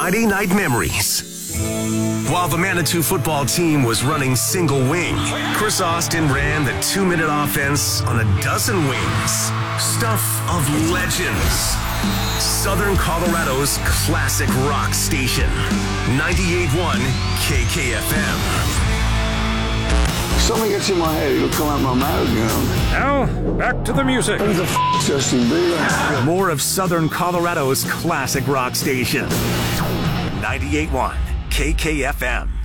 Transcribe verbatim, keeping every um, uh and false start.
Friday night memories. While the Manitou football team was running single wing, Chris Austin ran the two-minute offense on a dozen wings. Stuff of legends. Southern Colorado's classic rock station. ninety-eight point one K K F M. Something gets in my head, it'll come out my mouth, you know. Now, back to the music. Who the f*** Justin Bieber? More of Southern Colorado's classic rock station. ninety-eight point one K K F M.